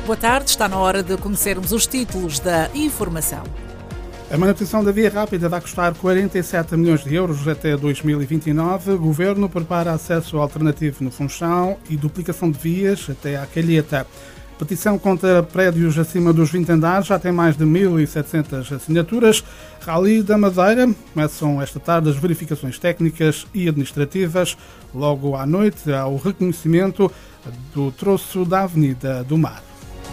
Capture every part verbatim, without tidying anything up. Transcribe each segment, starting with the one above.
Boa tarde, está na hora de conhecermos os títulos da informação. A manutenção da via rápida vai custar quarenta e sete milhões de euros até dois mil e vinte e nove. O Governo prepara acesso alternativo no Funchal e duplicação de vias até à Calheta. Petição contra prédios acima dos vinte andares já tem mais de mil e setecentas assinaturas. Rally da Madeira. Começam esta tarde as verificações técnicas e administrativas. Logo à noite há o reconhecimento do troço da Avenida do Mar.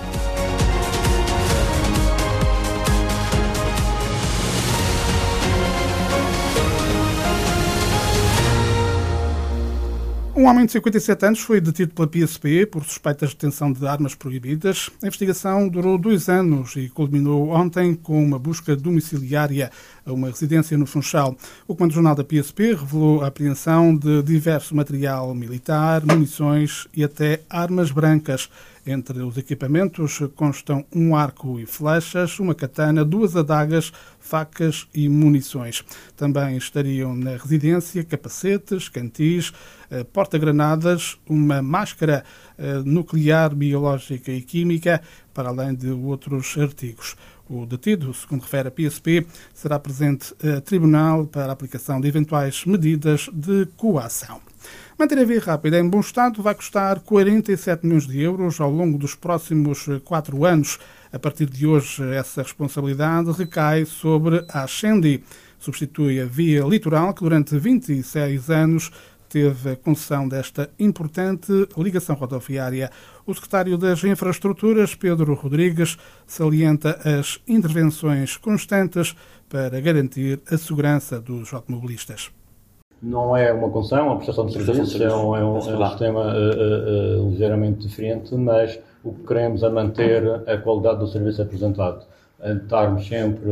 Um homem de cinquenta e sete anos foi detido pela P S P por suspeitas de detenção de armas proibidas. A investigação durou dois anos e culminou ontem com uma busca domiciliária a uma residência no Funchal. O Comando Jornal da P S P revelou a apreensão de diverso material militar, munições e até armas brancas. Entre os equipamentos constam um arco e flechas, uma katana, duas adagas, facas e munições. Também estariam na residência capacetes, cantis, porta-granadas, uma máscara nuclear, biológica e química, para além de outros artigos. O detido, segundo refere a P S P, será presente a tribunal para a aplicação de eventuais medidas de coação. Manter a via rápida em bom estado vai custar quarenta e sete milhões de euros ao longo dos próximos quatro anos. A partir de hoje, essa responsabilidade recai sobre a Ascendi. Substitui a via litoral, que durante vinte e seis anos teve a concessão desta importante ligação rodoviária. O secretário das Infraestruturas, Pedro Rodrigues, salienta as intervenções constantes para garantir a segurança dos automobilistas. Não é uma concessão, é uma prestação de serviços, é um, é um, é um sistema uh, uh, ligeiramente diferente, mas o que queremos é manter a qualidade do serviço apresentado. Estarmos sempre,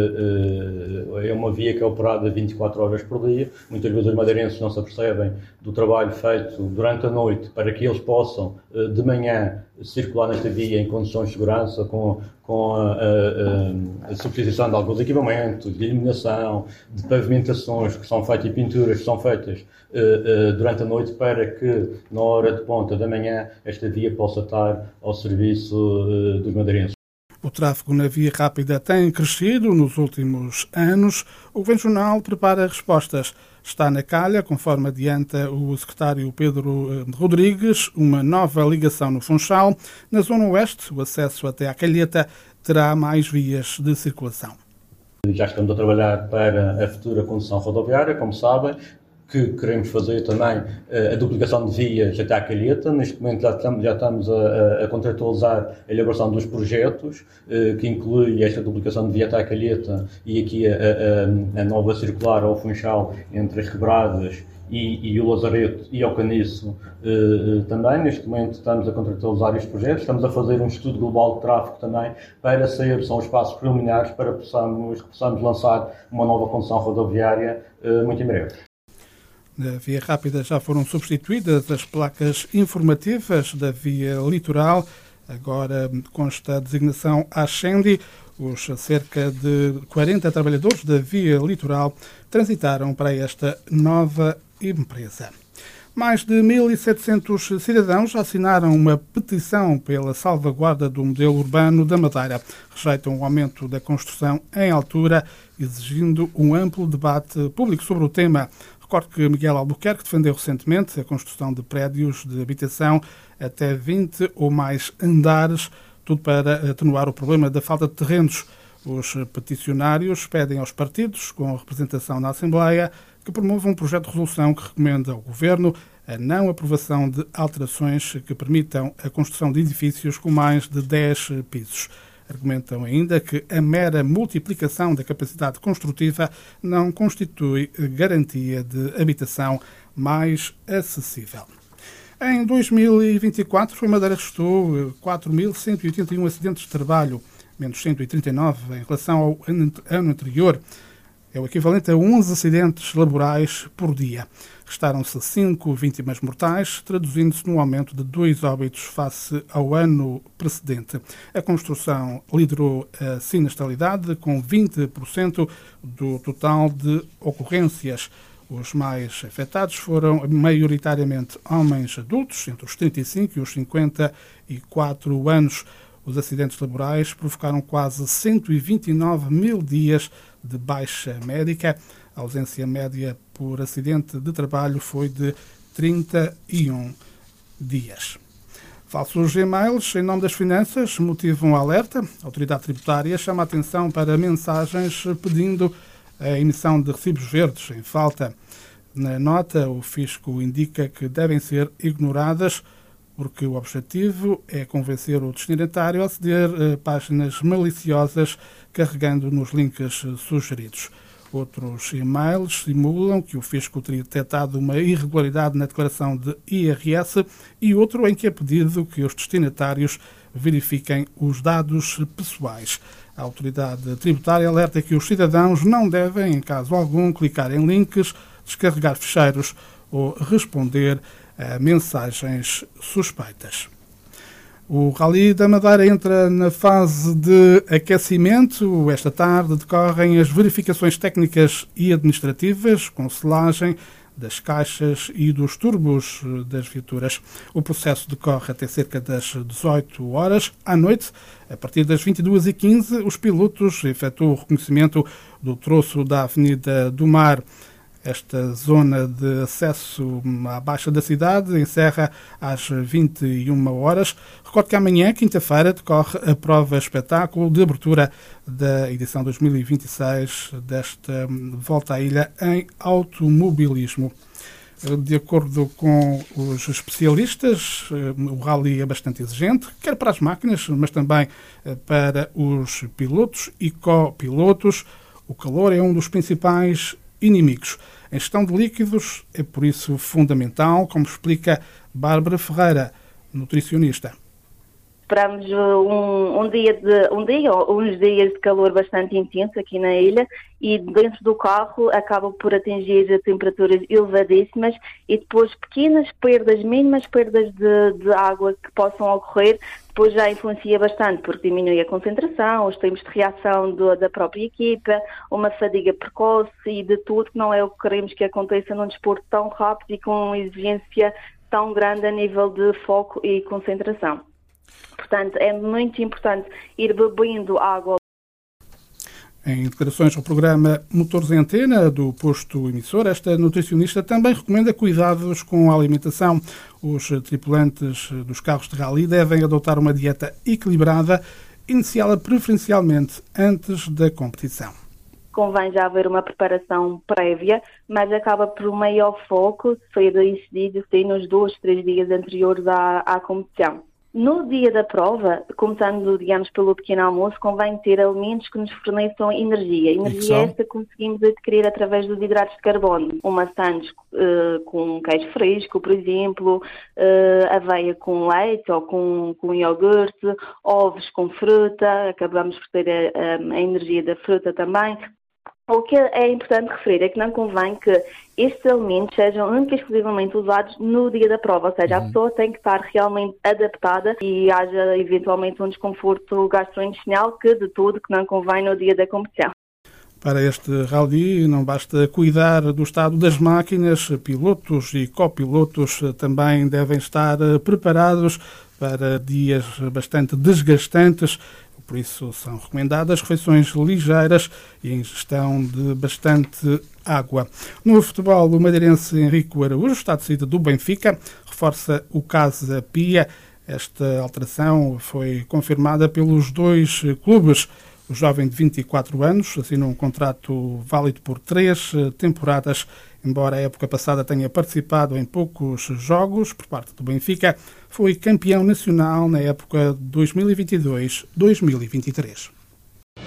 uh, uh, é uma via que é operada vinte e quatro horas por dia. Muitas vezes os madeirenses não se apercebem do trabalho feito durante a noite para que eles possam, uh, de manhã, circular nesta via em condições de segurança, com, com a, a, a substituição de alguns equipamentos, de iluminação, de pavimentações que são feitas e pinturas que são feitas uh, uh, durante a noite para que, na hora de ponta da manhã, esta via possa estar ao serviço uh, dos madeirenses. O tráfego na via rápida tem crescido nos últimos anos. O Governo Jornal prepara respostas. Está na calha, conforme adianta o secretário Pedro Rodrigues, uma nova ligação no Funchal. Na zona oeste, o acesso até à Calheta terá mais vias de circulação. Já estamos a trabalhar para a futura concessão rodoviária, como sabem, que queremos fazer também a duplicação de vias até à Calheta. Neste momento já estamos, já estamos a, a contratualizar a elaboração dos projetos, que inclui esta duplicação de via até à Calheta e aqui a, a, a nova circular ao Funchal entre as Quebradas e, e o Lazareto e ao Caniço também. Neste momento estamos a contratualizar estes projetos, estamos a fazer um estudo global de tráfego também para saber, são os passos preliminares para que possamos, possamos lançar uma nova concessão rodoviária muito em breve. Da via rápida já foram substituídas as placas informativas da via litoral. Agora consta a designação Ascendi. Os cerca de quarenta trabalhadores da via litoral transitaram para esta nova empresa. Mais de mil e setecentos cidadãos assinaram uma petição pela salvaguarda do modelo urbano da Madeira. Rejeitam o aumento da construção em altura, exigindo um amplo debate público sobre o tema. Recordo que Miguel Albuquerque defendeu recentemente a construção de prédios de habitação até vinte ou mais andares, tudo para atenuar o problema da falta de terrenos. Os peticionários pedem aos partidos, com representação na Assembleia, que promovam um projeto de resolução que recomenda ao Governo a não aprovação de alterações que permitam a construção de edifícios com mais de dez pisos. Argumentam ainda que a mera multiplicação da capacidade construtiva não constitui garantia de habitação mais acessível. Em dois mil e vinte e quatro, a Madeira registrou quatro mil cento e oitenta e um acidentes de trabalho, menos cento e trinta e nove em relação ao ano anterior. É o equivalente a onze acidentes laborais por dia. Restaram-se cinco vítimas mortais, traduzindo-se num aumento de dois óbitos face ao ano precedente. A construção liderou a sinistralidade, com vinte por cento do total de ocorrências. Os mais afetados foram maioritariamente homens adultos, entre os trinta e cinco e os cinquenta e quatro anos. Os acidentes laborais provocaram quase cento e vinte e nove mil dias de baixa médica. A ausência média por acidente de trabalho foi de trinta e um dias. Falsos e-mails em nome das finanças motivam alerta. A autoridade tributária chama a atenção para mensagens pedindo a emissão de recibos verdes em falta. Na nota, o fisco indica que devem ser ignoradas porque o objetivo é convencer o destinatário a aceder a páginas maliciosas carregando nos links sugeridos. Outros e-mails simulam que o fisco teria detectado uma irregularidade na declaração de I R S e outro em que é pedido que os destinatários verifiquem os dados pessoais. A autoridade tributária alerta que os cidadãos não devem, em caso algum, clicar em links, descarregar ficheiros ou responder a mensagens suspeitas. O Rally da Madeira entra na fase de aquecimento. Esta tarde decorrem as verificações técnicas e administrativas, com selagem das caixas e dos turbos das viaturas. O processo decorre até cerca das dezoito horas. À noite, a partir das vinte e duas e quinze, os pilotos efetuam o reconhecimento do troço da Avenida do Mar. Esta zona de acesso à Baixa da cidade encerra às vinte e uma horas. Recordo que amanhã, quinta-feira, decorre a prova espetáculo de abertura da edição dois mil e vinte e seis desta Volta à Ilha em automobilismo. De acordo com os especialistas, o rally é bastante exigente, quer para as máquinas, mas também para os pilotos e copilotos. O calor é um dos principais inimigos. A gestão de líquidos é, por isso, fundamental, como explica Bárbara Ferreira, nutricionista. Esperamos um, um, dia de, um dia ou uns dias de calor bastante intenso aqui na ilha e dentro do carro acaba por atingir temperaturas elevadíssimas e depois pequenas perdas, mínimas perdas de, de água que possam ocorrer, depois já influencia bastante porque diminui a concentração, os tempos de reação do, da própria equipa, uma fadiga precoce e de tudo que não é o que queremos que aconteça num desporto tão rápido e com exigência tão grande a nível de foco e concentração. Portanto, é muito importante ir bebendo água. Em declarações ao programa Motores em Antena do posto emissor, esta nutricionista também recomenda cuidados com a alimentação. Os tripulantes dos carros de rally devem adotar uma dieta equilibrada, iniciá-la preferencialmente antes da competição. Convém já haver uma preparação prévia, mas acaba por um maior foco ser incidido sim, nos dois, três dias anteriores à, à competição. No dia da prova, começando, digamos, pelo pequeno almoço, convém ter alimentos que nos forneçam energia. Energia esta conseguimos adquirir através dos hidratos de carbono. Uma sandes uh, com queijo fresco, por exemplo, uh, aveia com leite ou com, com iogurte, ovos com fruta, acabamos por ter a, a, a energia da fruta também. O que é importante referir é que não convém que estes alimentos sejam única e exclusivamente usados no dia da prova, ou seja, uhum. a pessoa tem que estar realmente adaptada e haja eventualmente um desconforto gastrointestinal que de tudo que não convém no dia da competição. Para este rally não basta cuidar do estado das máquinas, pilotos e copilotos também devem estar preparados para dias bastante desgastantes. Por isso, são recomendadas refeições ligeiras e ingestão de bastante água. No futebol, o madeirense Henrique Araújo está de saída do Benfica, reforça o Casa Pia. Esta alteração foi confirmada pelos dois clubes. O jovem de vinte e quatro anos assinou um contrato válido por três temporadas. Embora a época passada tenha participado em poucos jogos por parte do Benfica, foi campeão nacional na época dois mil e vinte e dois dois mil e vinte e três.